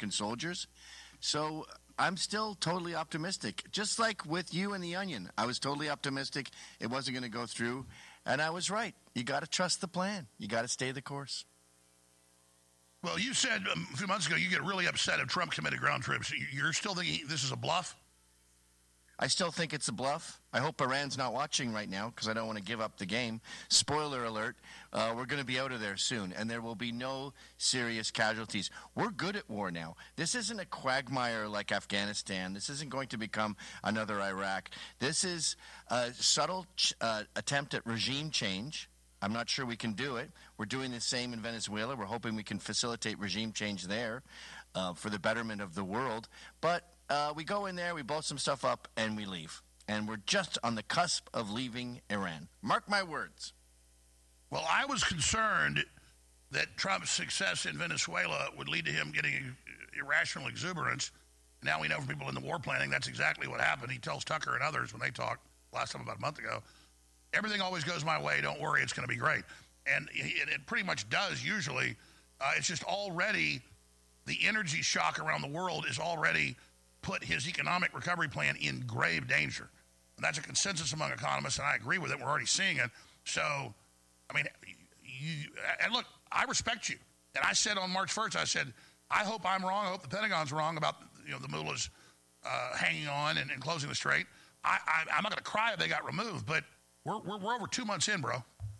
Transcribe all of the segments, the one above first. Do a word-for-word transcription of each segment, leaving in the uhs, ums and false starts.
American soldiers. So I'm still totally optimistic. Just like with you and the Onion, I was totally optimistic it wasn't going to go through, and I was right. You got to trust the plan. You got to stay the course. Well, you said um, a few months ago you get really upset if Trump committed ground troops. You're still thinking this is a bluff? I still think it's a bluff. I hope Iran's not watching right now because I don't want to give up the game. Spoiler alert, uh, we're going to be out of there soon, and there will be no serious casualties. We're good at war now. This isn't a quagmire like Afghanistan. This isn't going to become another Iraq. This is a subtle ch- uh, attempt at regime change. I'm not sure we can do it. We're doing the same in Venezuela. We're hoping we can facilitate regime change there uh, for the betterment of the world. But Uh, we go in there, we blow some stuff up, and we leave. And we're just on the cusp of leaving Iran. Mark my words. Well, I was concerned that Trump's success in Venezuela would lead to him getting irrational exuberance. Now we know from people in the war planning that's exactly what happened. He tells Tucker and others when they talked last time about a month ago, everything always goes my way, don't worry, it's going to be great. And it, it pretty much does usually. Uh, it's just already, the energy shock around the world is already put his economic recovery plan in grave danger. And that's a consensus among economists, and I agree with it. We're already seeing it. So, I mean, you, and look, I respect you. And I said on March first, I said, I hope I'm wrong. I hope the Pentagon's wrong about, you know, the mullahs uh, hanging on and, and closing the strait. I, I, I'm not going to cry if they got removed, but we're, we're, we're over two months in, bro.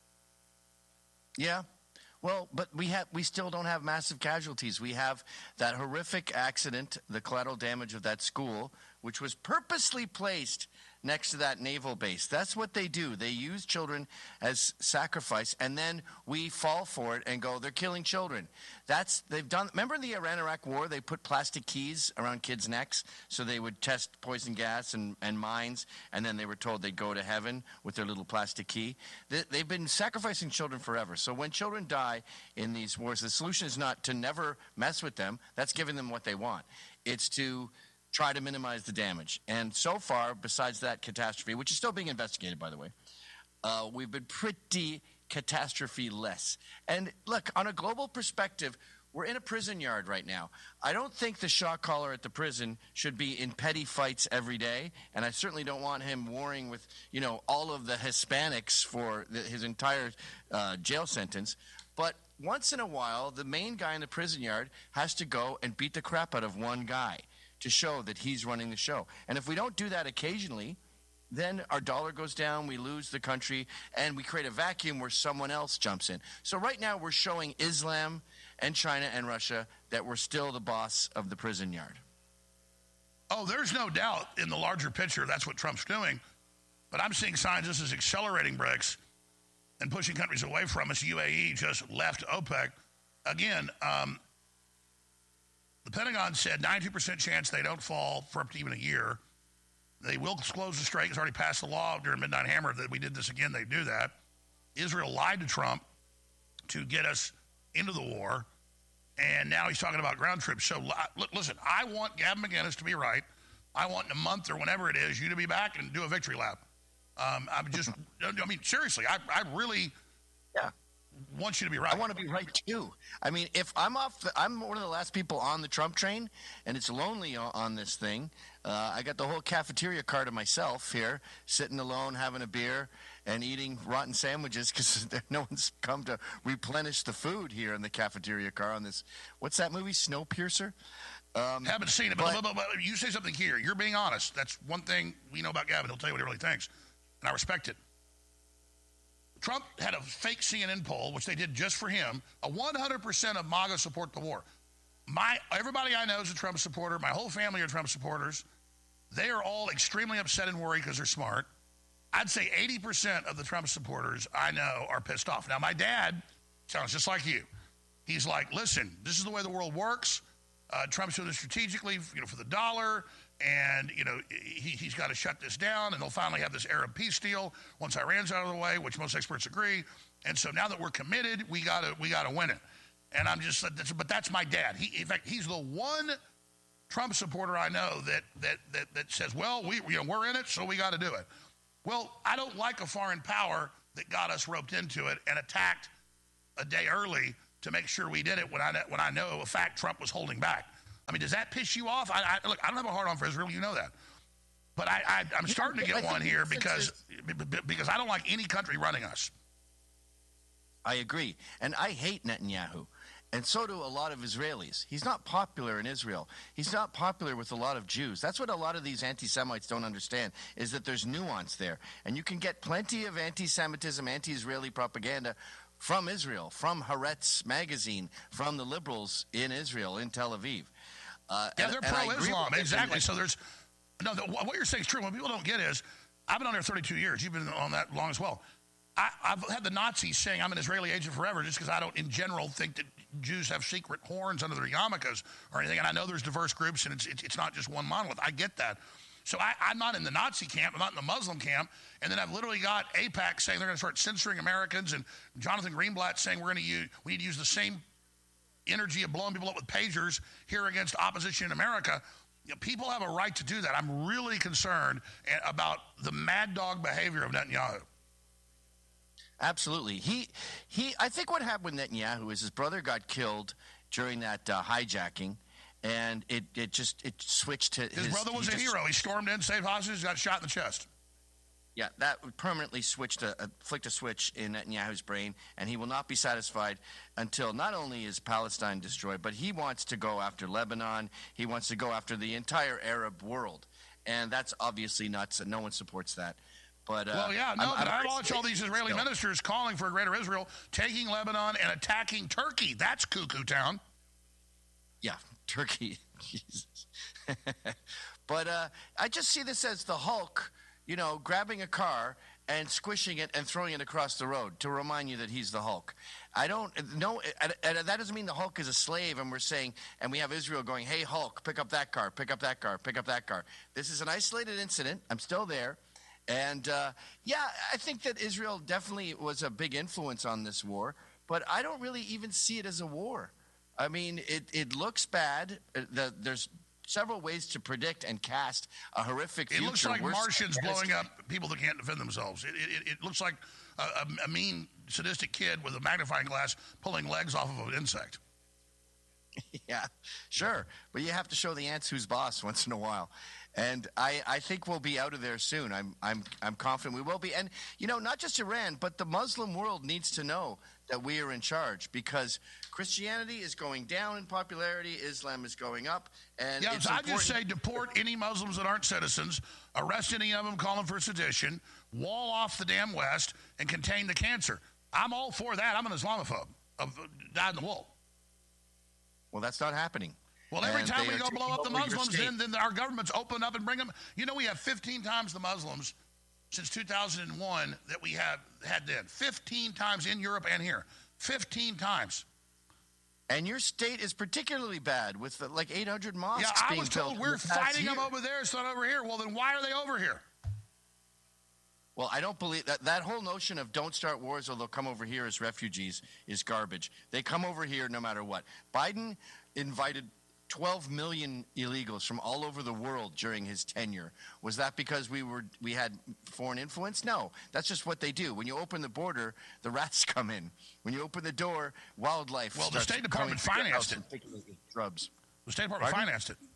Yeah. Well, but we have we still don't have massive casualties. We have that horrific accident, the collateral damage of that school, which was purposely placed next to that naval base. That's what they do. They use children as sacrifice, and then we fall for it and go, they're killing children. That's they've done. Remember in the Iran-Iraq war, they put plastic keys around kids' necks so they would test poison gas and, and mines, and then they were told they'd go to heaven with their little plastic key. They, they've been sacrificing children forever. So when children die in these wars, the solution is not to never mess with them. That's giving them what they want. It's to try to minimize the damage. And so far, besides that catastrophe, which is still being investigated, by the way, uh, we've been pretty catastrophe-less. And look, on a global perspective, we're in a prison yard right now. I don't think the shot caller at the prison should be in petty fights every day, and I certainly don't want him warring with, you know, all of the Hispanics for the, his entire uh, jail sentence. But once in a while, the main guy in the prison yard has to go and beat the crap out of one guy to show that he's running the show. And if we don't do that occasionally, then our dollar goes down, we lose the country, and we create a vacuum where someone else jumps in. So right now we're showing Islam and China and Russia that we're still the boss of the prison yard. Oh, there's no doubt in the larger picture that's what Trump's doing. But I'm seeing signs this is accelerating BRICS and pushing countries away from us. U A E just left OPEC. Again, um, the Pentagon said ninety percent chance they don't fall for up to even a year. They will close the strait. It's already passed the law during Midnight Hammer that we did this again. They do that. Israel lied to Trump to get us into the war, and now he's talking about ground troops. So, look, listen, I want Gavin McInnes to be right. I want in a month or whenever it is you to be back and do a victory lap. Um, I'm just, I mean, seriously, I, I really yeah. want you to be right. I want to be right, too. I mean, if I'm off, the, I'm one of the last people on the Trump train, and it's lonely on, on this thing. Uh, I got the whole cafeteria car to myself here, sitting alone, having a beer, and eating rotten sandwiches because no one's come to replenish the food here in the cafeteria car on this. What's that movie, Snowpiercer? Um, Haven't seen it, but, but, but, but you say something here. You're being honest. That's one thing we know about Gavin. He'll tell you what he really thinks, and I respect it. Trump had a fake C N N poll, which they did just for him. A one hundred percent of MAGA support the war. My everybody I know is a Trump supporter. My whole family are Trump supporters. They are all extremely upset and worried because they're smart. I'd say eighty percent of the Trump supporters I know are pissed off. Now, my dad sounds just like you. He's like, listen, this is the way the world works. Uh, Trump's doing this strategically, you know, for the dollar, and, you know, he, he's got to shut this down, and they'll finally have this Arab peace deal once Iran's out of the way, which most experts agree. And so now that we're committed, we got to we got to win it. And I'm just, but that's my dad. He, in fact, he's the one Trump supporter I know that that that, that says, well, we you know, we're in it, so we got to do it. Well, I don't like a foreign power that got us roped into it and attacked a day early to make sure we did it when I when I know a fact Trump was holding back. I mean, does that piss you off? I, I, look, I don't have a hard on for Israel. You know that. But I, I, I'm starting to get one here because because I don't like any country running us. I agree. And I hate Netanyahu. And so do a lot of Israelis. He's not popular in Israel. He's not popular with a lot of Jews. That's what a lot of these anti-Semites don't understand, is that there's nuance there. And you can get plenty of anti-Semitism, anti-Israeli propaganda from Israel, from Haaretz magazine, from the liberals in Israel, in Tel Aviv. Uh, yeah, and, they're and pro-Islam. Exactly. So there's, no, the, what you're saying is true. What people don't get is, I've been on there thirty-two years. You've been on that long as well. I, I've had the Nazis saying I'm an Israeli agent forever just because I don't, in general, think that Jews have secret horns under their yarmulkes or anything. And I know there's diverse groups and it's, it's, it's not just one monolith. I get that. So I, I'm not in the Nazi camp. I'm not in the Muslim camp. And then I've literally got AIPAC saying they're going to start censoring Americans, and Jonathan Greenblatt saying we're going to use, we need to use the same energy of blowing people up with pagers here against opposition in America. You know, people have a right to do that. I'm really concerned about the mad dog behavior of Netanyahu. Absolutely. He, he. I think what happened with Netanyahu is his brother got killed during that uh, hijacking, and it, it just it switched to his. His brother was a just, hero. He stormed in, saved hostages, got shot in the chest. Yeah, that permanently switched a, a flicked a switch in Netanyahu's brain, and he will not be satisfied until not only is Palestine destroyed, but he wants to go after Lebanon. He wants to go after the entire Arab world, and that's obviously nuts, and no one supports that. But, uh, well, yeah, no, I'm, but I'm I watch all these Israeli no. ministers calling for a greater Israel, taking Lebanon and attacking Turkey. That's cuckoo town. Yeah, Turkey. Jesus. But uh, I just see this as the Hulk, you know, grabbing a car and squishing it and throwing it across the road to remind you that he's the Hulk. I don't know. And that doesn't mean the Hulk is a slave and we're saying, and we have Israel going, hey, Hulk, pick up that car, pick up that car, pick up that car. This is an isolated incident. I'm still there. And, uh, yeah, I think that Israel definitely was a big influence on this war, but I don't really even see it as a war. I mean, it, it looks bad. The, there's several ways to predict and cast a horrific future. It looks like Worse Martians blowing up people that can't defend themselves. It, it, it looks like a, a, a mean, sadistic kid with a magnifying glass pulling legs off of an insect. Yeah, sure. But you have to show the ants who's boss once in a while. And I, I think we'll be out of there soon. I'm, I'm, I'm confident we will be. And, you know, not just Iran, but the Muslim world needs to know that we are in charge, because Christianity is going down in popularity, Islam is going up. And yeah, it's so I important. just say deport any Muslims that aren't citizens, arrest any of them calling for sedition, wall off the damn West, and contain the cancer. I'm all for that. I'm an Islamophobe. Of dyed in the wool. Well, that's not happening. Well, every And time they we are go blow taking up the over your Muslims, state. then, then our governments open up and bring them. You know, we have fifteen times the Muslims since two thousand one that we have had then. fifteen times in Europe and here. fifteen times. And your state is particularly bad with the, like eight hundred mosques Yeah, I being was built told in we're the past fighting year. them over there, it's not over here. Well, then why are they over here? Well, I don't believe that that whole notion of don't start wars or they'll come over here as refugees is garbage. They come over here no matter what. Biden invited twelve million illegals from all over the world during his tenure. Was that because we were we had foreign influence? No, that's just what they do. When you open the border, the rats come in. When you open the door, wildlife. Well, the starts State Department coming to your financed house it. and picking at your shrubs. The State Department Pardon? financed it.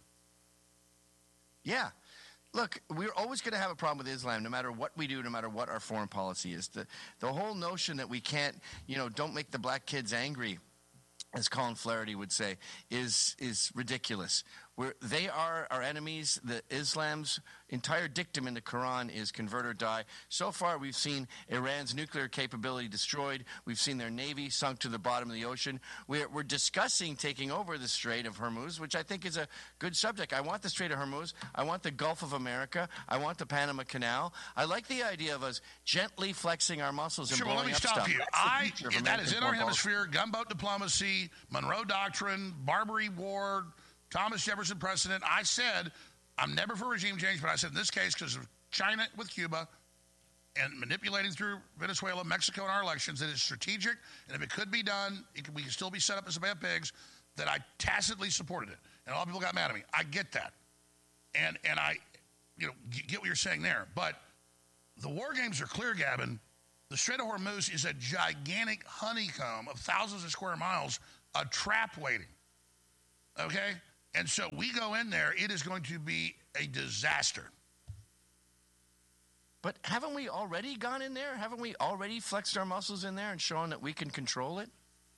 Yeah. Look, we're always going to have a problem with Islam no matter what we do, no matter what our foreign policy is. The, the whole notion that we can't, you know, don't make the black kids angry, as Colin Flaherty would say, is is ridiculous. We're, they are our enemies. The Islam's entire dictum in the Quran is convert or die. So far, we've seen Iran's nuclear capability destroyed. We've seen their navy sunk to the bottom of the ocean. We're, we're discussing taking over the Strait of Hormuz, which I think is a good subject. I want the Strait of Hormuz. I want the Gulf of America. I want the Panama Canal. I like the idea of us gently flexing our muscles and Sure, well, blowing let me up stop stuff. you. That's the I, future of that American is in our foreign policy. hemisphere. Gunboat diplomacy, Monroe Doctrine, Barbary War, Thomas Jefferson precedent. I said I'm never for regime change, but I said in this case, because of China with Cuba and manipulating through Venezuela, Mexico, and our elections, that it's strategic, and if it could be done, it could, we can still be set up as bad pigs, that I tacitly supported it. And a lot of people got mad at me. I get that. And, and I, you know, get what you're saying there. But the war games are clear, Gavin. The Strait of Hormuz is a gigantic honeycomb of thousands of square miles, a trap waiting. Okay? And so we go in there, it is going to be a disaster. But haven't we already gone in there? Haven't we already flexed our muscles in there and shown that we can control it?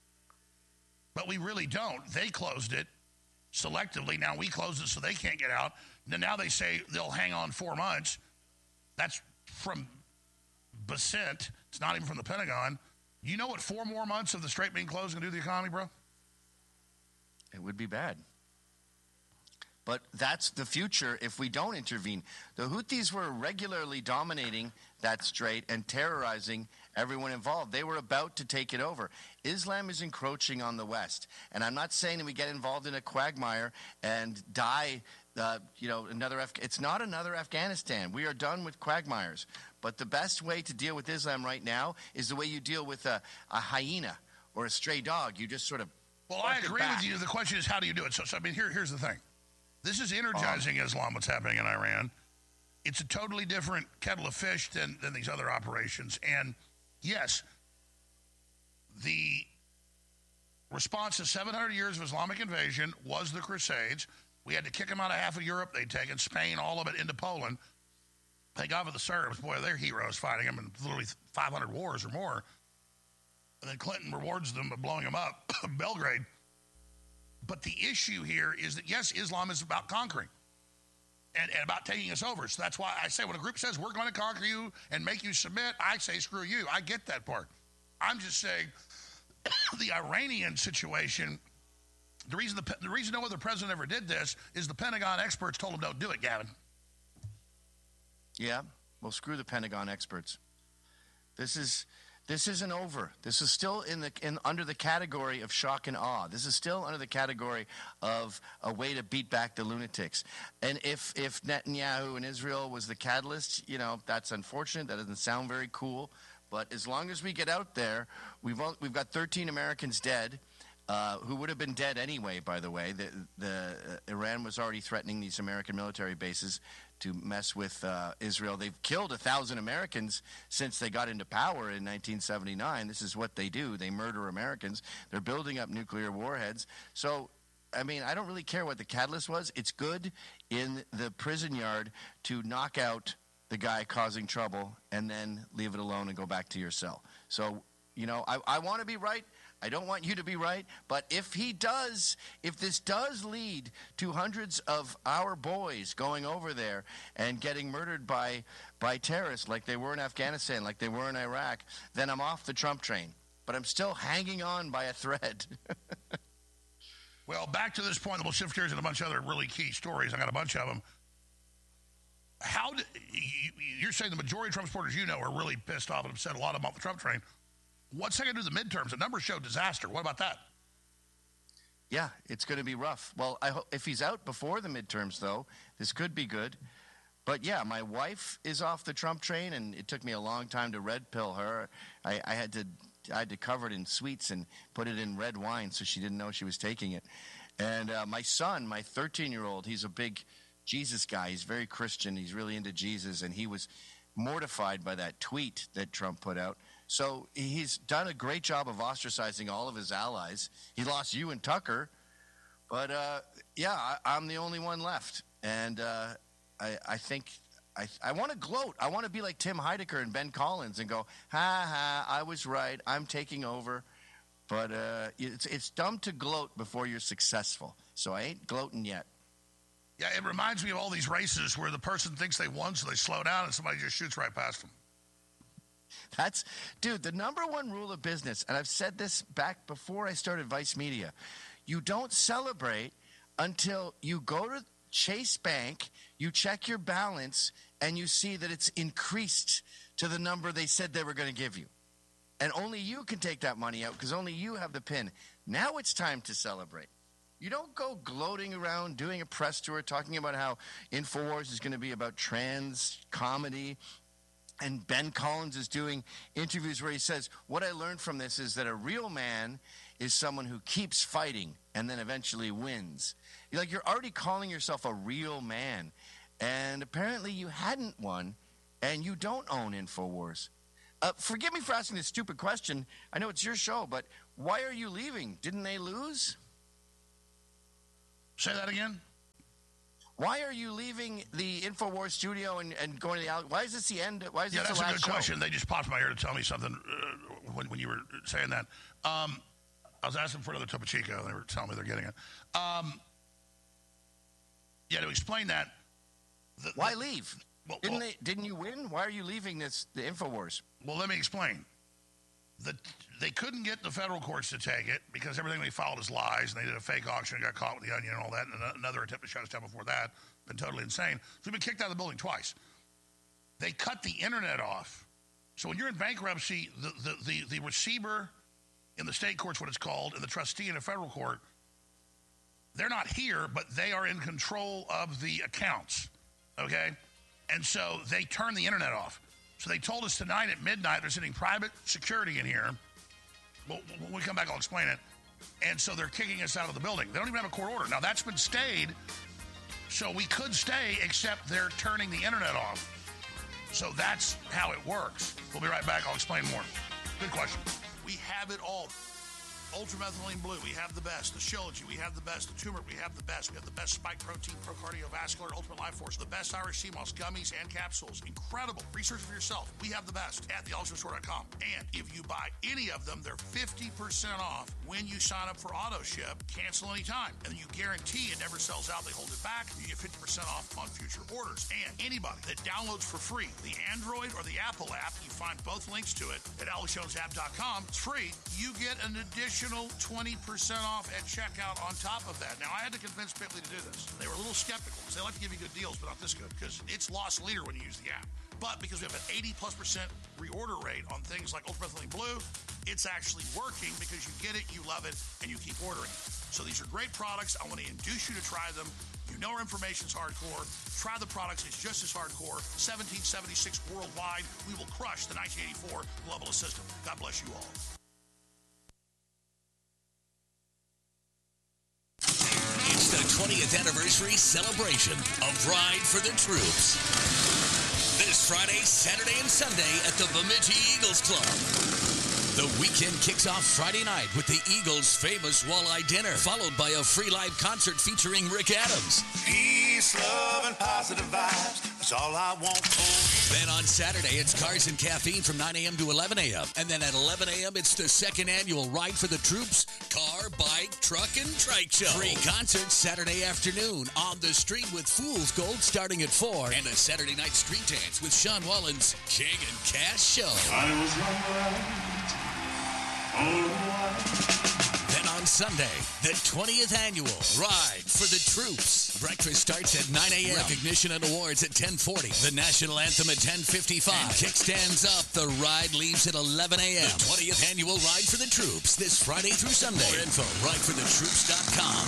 But we really don't. They closed it selectively. Now we closed it so they can't get out. Then now they say they'll hang on four months. That's from Bessent. It's not even from the Pentagon. You know what four more months of the Strait being closed is going to do to the economy, bro? It would be bad. But that's the future if we don't intervene. The Houthis were regularly dominating that strait and terrorizing everyone involved. They were about to take it over. Islam is encroaching on the West. And I'm not saying that we get involved in a quagmire and die, uh, you know, another Af- it's not another Afghanistan. We are done with quagmires. But the best way to deal with Islam right now is the way you deal with a, a hyena or a stray dog. You just sort of Well, I agree with you. The question is, how do you do it? So, so I mean, here, here's the thing. This is energizing um, Islam, what's happening in Iran. It's a totally different kettle of fish than, than these other operations. And, yes, the response to seven hundred years of Islamic invasion was the Crusades. We had to kick them out of half of Europe. They'd taken Spain, all of it, into Poland. Thank God for the Serbs. Boy, they're heroes fighting them in literally five hundred wars or more. And then Clinton rewards them by blowing them up, Belgrade. But the issue here is that, yes, Islam is about conquering and, and about taking us over. So that's why I say when a group says we're going to conquer you and make you submit, I say screw you. I get that part. I'm just saying the Iranian situation, the reason, the, the reason no other president ever did this is the Pentagon experts told him don't do it, Gavin. Yeah, well, screw the Pentagon experts. This is... This isn't over. This is still in the in under the category of shock and awe. This is still under the category of a way to beat back the lunatics. And if if Netanyahu and Israel was the catalyst, you know, that's unfortunate. That doesn't sound very cool. But as long as we get out there, we've all, we've got thirteen Americans dead, uh, who would have been dead anyway. By the way, the the uh, Iran was already threatening these American military bases to mess with uh, Israel. They've killed a thousand Americans since they got into power in nineteen seventy-nine. This is what they do. They murder Americans. They're building up nuclear warheads. So, I mean, I don't really care what the catalyst was. It's good in the prison yard to knock out the guy causing trouble and then leave it alone and go back to your cell. So, you know, I, I want to be right. I don't want you to be right, but if he does, if this does lead to hundreds of our boys going over there and getting murdered by by terrorists like they were in Afghanistan, like they were in Iraq, then I'm off the Trump train. But I'm still hanging on by a thread. Well, back to this point, we'll shift gears and a bunch of other really key stories. I got a bunch of them. How do, you, you're saying the majority of Trump supporters you know are really pissed off and upset, a lot of them off the Trump train. What's that going to do to the midterms? The numbers show disaster. What about that? Yeah, it's going to be rough. Well, I ho- if he's out before the midterms, though, this could be good. But, yeah, my wife is off the Trump train, and it took me a long time to red pill her. I, I had to I had to cover it in sweets and put it in red wine so she didn't know she was taking it. And uh, my son, my thirteen-year-old, he's a big Jesus guy. He's very Christian. He's really into Jesus, and he was mortified by that tweet that Trump put out. So he's done a great job of ostracizing all of his allies. He lost you and Tucker, but uh, yeah, I, I'm the only one left. And uh, I, I think I, I want to gloat. I want to be like Tim Heidecker and Ben Collins and go, ha ha, I was right. I'm taking over. But uh, it's it's dumb to gloat before you're successful. So I ain't gloating yet. Yeah, it reminds me of all these races where the person thinks they won, so they slow down and somebody just shoots right past them. That's, dude, the number one rule of business, and I've said this back before I started Vice Media, you don't celebrate until you go to Chase Bank, you check your balance, and you see that it's increased to the number they said they were going to give you. And only you can take that money out because only you have the PIN. Now it's time to celebrate. You don't go gloating around doing a press tour talking about how InfoWars is going to be about trans comedy. And Ben Collins is doing interviews where he says, what I learned from this is that a real man is someone who keeps fighting and then eventually wins. You're like, you're already calling yourself a real man. And apparently you hadn't won, and you don't own InfoWars. Uh, forgive me for asking this stupid question. I know it's your show, but why are you leaving? Didn't they lose? Say that again? Why are you leaving the InfoWars studio and, and going to the Alex? Why is this the end? Why is yeah, this that's the a last good show? question. They just popped in my ear to tell me something uh, when, when you were saying that. Um, I was asking for another Topo Chico, and they were telling me they're getting it. Um, yeah, to explain that. The, Why the, leave? Well, didn't well, they? Didn't you win? Why are you leaving this? The InfoWars. Well, let me explain. The, they couldn't get the federal courts to take it because everything they filed is lies, and they did a fake auction and got caught with the onion and all that, and another attempt to shut us down before that. Been totally insane. So we've been kicked out of the building twice. They cut the internet off. So when you're in bankruptcy, the, the, the, the receiver in the state court's what it's called, and the trustee in a federal court, they're not here, but they are in control of the accounts, okay? And so they turn the internet off. So they told us tonight at midnight they're sending private security in here. Well, when we come back, I'll explain it. And so they're kicking us out of the building. They don't even have a court order. Now, that's been stayed, so we could stay, except they're turning the internet off. So that's how it works. We'll be right back. I'll explain more. Good question. We have it all. Ultramethylene Blue, we have the best. The Shilajit, we have the best. The Turmeric, we have the best. We have the best Spike Protein, Pro Cardiovascular, Ultimate Life Force, the best Irish Sea Moss gummies and capsules. Incredible. Research for yourself. We have the best at the ultra store dot com. And if you buy any of them, they're fifty percent off when you sign up for auto ship. Cancel anytime. And then you guarantee it never sells out. They hold it back. You get fifty percent off on future orders. And anybody that downloads for free the Android or the Apple app, you find both links to it at alex jones app dot com. It's free. You get an additional twenty percent off at checkout on top of that. Now, I had to convince Pitley to do this. They were a little skeptical because they like to give you good deals, but not this good because it's loss leader when you use the app. But because we have an eighty plus percent reorder rate on things like Ultramethylene Blue, it's actually working because you get it, you love it, and you keep ordering it. So these are great products. I want to induce you to try them. You know our information's hardcore. Try the products. It's just as hardcore. seventeen seventy-six worldwide. We will crush the nineteen eighty-four level of system. God bless you all. It's the twentieth anniversary celebration of Ride for the Troops. This Friday, Saturday, and Sunday at the Bemidji Eagles Club. The weekend kicks off Friday night with the Eagles' famous walleye dinner, followed by a free live concert featuring Rick Adams. Peace, love, and positive vibes. That's all I want for Then on Saturday, it's Cars and Caffeine from nine a.m. to eleven a.m. And then at eleven a.m., it's the second annual Ride for the Troops car, bike, truck, and trike show. Free concerts Saturday afternoon on the street with Fool's Gold starting at four. And a Saturday night street dance with Sean Wallen's King and Cash show. I was Then on Sunday, the twentieth annual Ride for the Troops. Breakfast starts at nine a.m. Recognition and awards at ten forty. The national anthem at ten fifty-five. And kickstands up. The ride leaves at eleven a.m. The twentieth annual Ride for the Troops this Friday through Sunday. More info, ride for the troops dot com.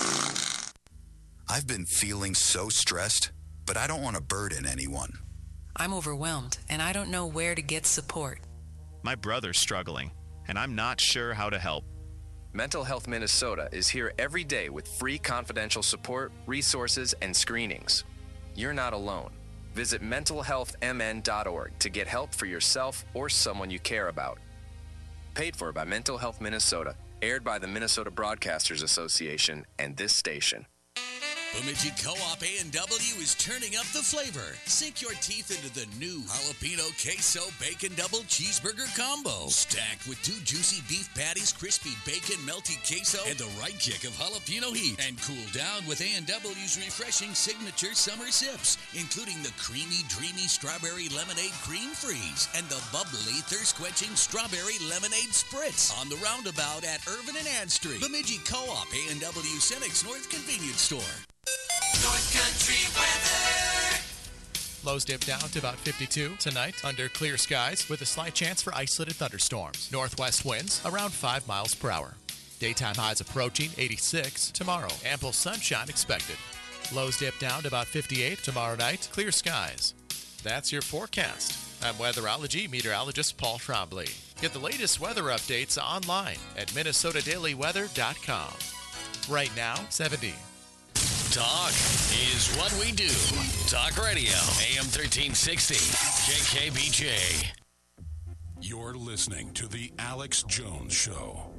I've been feeling so stressed, but I don't want to burden anyone. I'm overwhelmed, and I don't know where to get support. My brother's struggling, and I'm not sure how to help. Mental Health Minnesota is here every day with free confidential support, resources, and screenings. You're not alone. Visit mental health m n dot org to get help for yourself or someone you care about. Paid for by Mental Health Minnesota, aired by the Minnesota Broadcasters Association and this station. Bemidji Co-op A and W is turning up the flavor. Sink your teeth into the new jalapeno queso bacon double cheeseburger combo. Stacked with two juicy beef patties, crispy bacon, melty queso, and the right kick of jalapeno heat. And cool down with A and W's refreshing signature summer sips, including the creamy, dreamy strawberry lemonade cream freeze and the bubbly, thirst-quenching strawberry lemonade spritz on the roundabout at Irvin and Ann Street. Bemidji Co-op A and W Senex North Convenience Store. North Country weather. Lows dip down to about fifty-two tonight under clear skies with a slight chance for isolated thunderstorms. Northwest winds around five miles per hour. Daytime highs approaching eighty-six tomorrow. Ample sunshine expected. Lows dip down to about fifty-eight tomorrow night. Clear skies. That's your forecast. I'm weatherology meteorologist Paul Trombley. Get the latest weather updates online at minnesota daily weather dot com. Right now, seventy. Talk is what we do. Talk Radio, A M thirteen sixty, J K B J. You're listening to The Alex Jones Show.